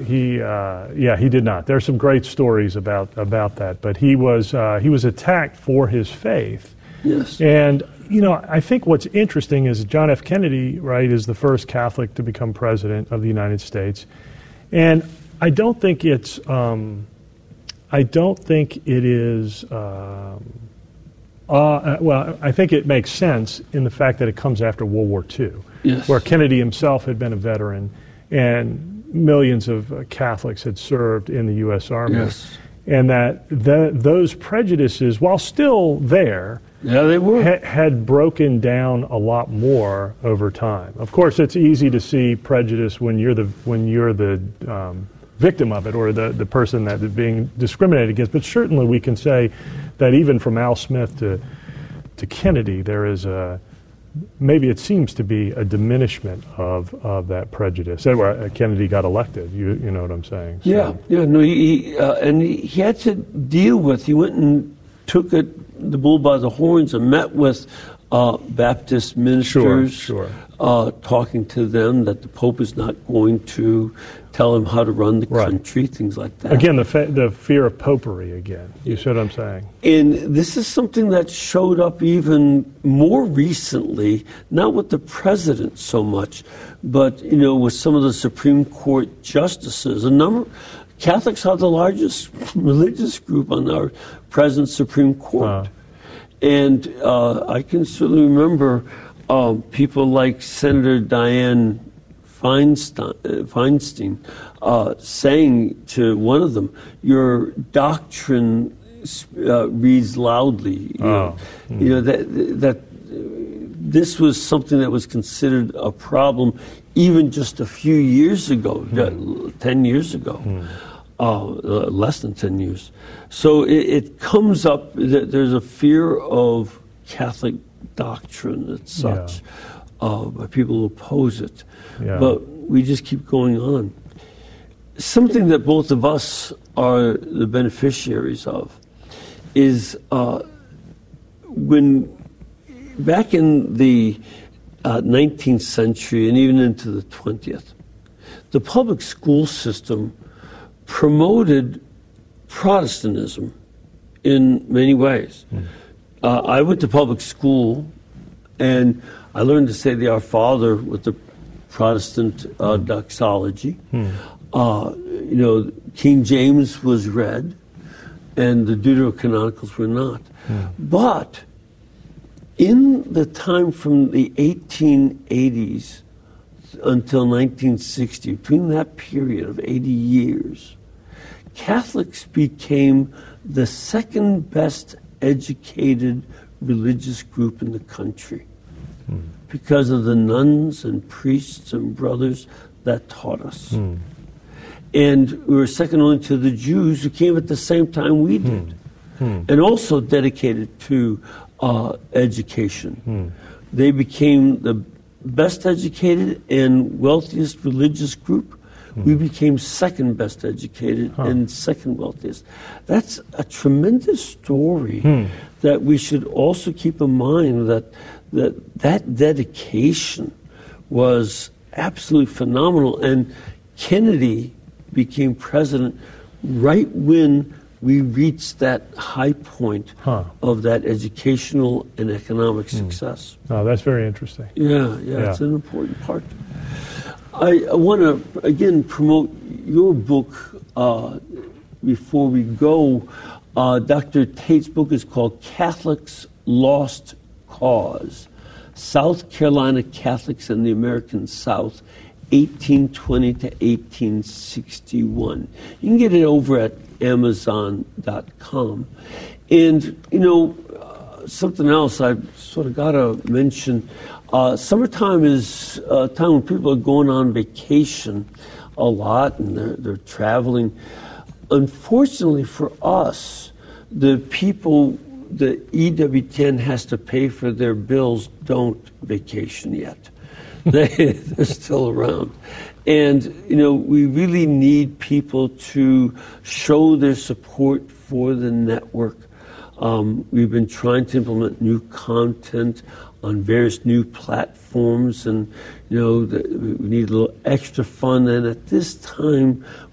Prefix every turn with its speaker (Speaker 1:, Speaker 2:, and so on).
Speaker 1: he did not. There are some great stories about that, but he was attacked for his faith.
Speaker 2: Yes.
Speaker 1: And I think what's interesting is John F. Kennedy, right, is the first Catholic to become president of the United States, and I don't think it is. Well, I think it makes sense in the fact that it comes after World War II,
Speaker 2: yes,
Speaker 1: where Kennedy himself had been a veteran, and millions of Catholics had served in the U.S. Army,
Speaker 2: yes,
Speaker 1: and that those prejudices, while still there,
Speaker 2: they were,
Speaker 1: had broken down a lot more over time. Of course, it's easy to see prejudice when you're the victim of it, or the person that is being discriminated against. But certainly we can say that even from Al Smith to Kennedy, there is maybe it seems to be a diminishment of that prejudice. Kennedy got elected. You know what I'm saying? So.
Speaker 2: No, he had to deal with. He went and took the bull by the horns and met with Baptist ministers,
Speaker 1: sure.
Speaker 2: Talking to them that the Pope is not going to tell him how to run the country, things like that.
Speaker 1: Again, the fear of popery again. You see what I'm saying?
Speaker 2: And this is something that showed up even more recently, not with the president so much, but, with some of the Supreme Court justices. Catholics are the largest religious group on our present Supreme Court. And I can certainly remember people like Senator Dianne Feinstein saying to one of them, "Your doctrine reads loudly." That this was something that was considered a problem even just a few years ago, 10 years ago, less than 10 years. So it comes up that there's a fear of Catholic doctrine as such, by people who oppose it.
Speaker 1: Yeah.
Speaker 2: But we just keep going on. Something that both of us are the beneficiaries of is when back in the 19th century and even into the 20th, the public school system promoted Protestantism in many ways. I went to public school, and I learned to say the Our Father with the Protestant doxology. King James was read, and the Deuterocanonicals were not. But in the time from the 1880s until 1960, between that period of 80 years, Catholics became the second best educated religious group in the country because of the nuns and priests and brothers that taught us. And we were second only to the Jews, who came at the same time we did, and also dedicated to education. They became the best educated and wealthiest religious group. We became second best educated and second wealthiest. That's a tremendous story that we should also keep in mind, that dedication was absolutely phenomenal. And Kennedy became president right when we reached that high point of that educational and economic success.
Speaker 1: Oh, that's very interesting.
Speaker 2: Yeah, it's an important part. I want to, again, promote your book before we go. Dr. Tate's book is called Catholics' Lost Cause, South Carolina Catholics and the American South, 1820 to 1861. You can get it over at Amazon.com. And, something else I've sort of got to mention. Summertime is a time when people are going on vacation a lot, and they're traveling. Unfortunately for us, the people the EWTN has to pay for their bills don't vacation yet. They're still around. And, we really need people to show their support for the network. We've been trying to implement new content on various new platforms, and we need a little extra fun. And at this time,